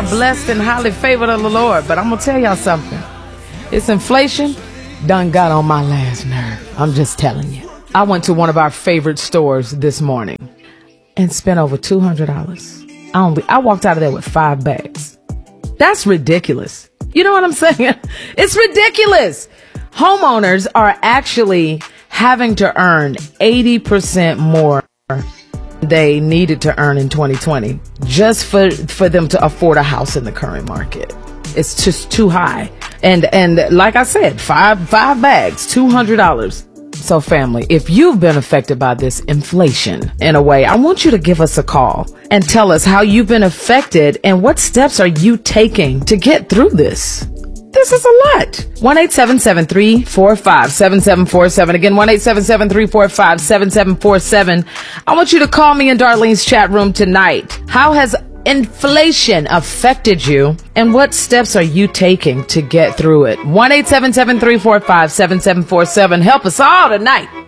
are blessed and highly favored of the Lord. But I'm going to tell y'all something. This inflation done got on my last nerve. I'm just telling you. I went to one of our favorite stores this morning and spent over $200. I walked out of there with 5 bags. That's ridiculous. You know what I'm saying? It's ridiculous. Homeowners are actually having to earn 80% more they needed to earn in 2020 just for them to afford a house in the current market. It's just too high. And like I said, five bags, $200. So family, if you've been affected by this inflation in a way, I want you to give us a call and tell us how you've been affected and what steps are you taking to get through this. This is a lot. 1-877-345-7747. Again, 1-877-345-7747. I want you to call me in Darlene's chat room tonight. How has inflation affected you and what steps are you taking to get through it? 1-877-345-7747. Help us all tonight.